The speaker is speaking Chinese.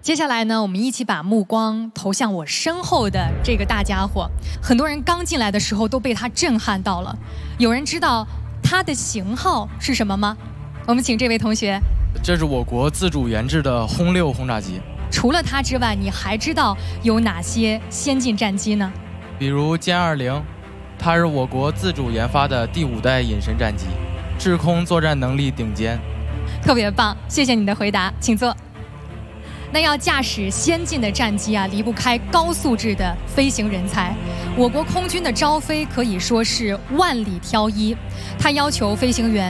接下来呢，我们一起把目光投向我身后的这个大家伙。很多人刚进来的时候都被他震撼到了。有人知道它的型号是什么吗？我们请这位同学。 这是我国自主研制的轰6轰炸机。 除了它之外，你还知道有哪些先进战机呢？ 比如歼20，它是我国自主研发的第5代隐身战机，制空作战能力顶尖。 特别棒，谢谢你的回答，请坐。那要驾驶先进的战机啊，离不开高素质的飞行人才。我国空军的招飞可以说是万里挑一，它要求飞行员